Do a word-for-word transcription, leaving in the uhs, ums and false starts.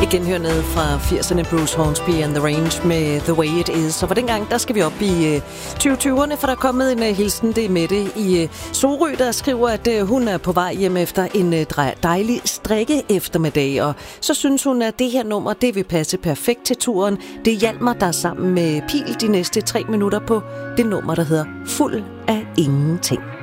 Igen hernede fra firserne, Bruce Hornsby and the Range med The Way It Is. Og for dengang, der skal vi op i uh, tyve tyverne, for der er kommet en uh, hilsen, det er Mette i uh, Sorø, der skriver, at uh, hun er på vej hjem efter en uh, dejlig strikke eftermiddag. Og så synes hun, at det her nummer, det vil passe perfekt til turen. Det hjalp mig, der er sammen med Pil de næste tre minutter på det nummer, der hedder Fuld af Ingenting.